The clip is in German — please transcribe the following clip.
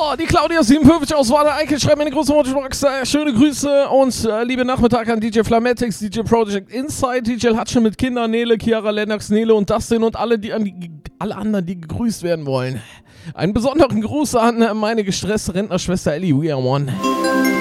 Die Claudia 57 aus Wader Eickel schreibt mir eine große Motorbox. Schöne Grüße und liebe Nachmittag an DJ Flametix, DJ Project Inside, DJ Hutschen mit Kindern, Nele, Chiara, Lennox, Nele und Dustin und alle anderen, die gegrüßt werden wollen. Einen besonderen Gruß an meine gestresste Rentnerschwester Ellie. We are one.